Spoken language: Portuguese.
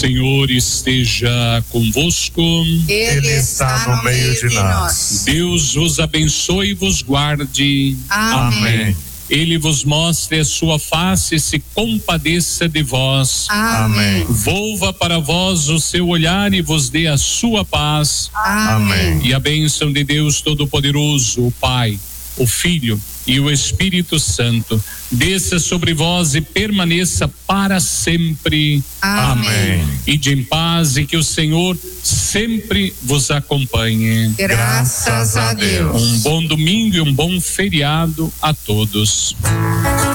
Senhor esteja convosco. Ele está no meio de nós. Deus vos abençoe e vos guarde. Amém. Ele vos mostre a sua face e se compadeça de vós. Amém. Volva para vós o seu olhar e vos dê a sua paz. Amém. E a bênção de Deus Todo-Poderoso, o Pai, o Filho e o Espírito Santo desça sobre vós e permaneça para sempre. Amém. Ide em paz e que o Senhor sempre vos acompanhe. Graças a Deus. Um bom domingo e um bom feriado a todos.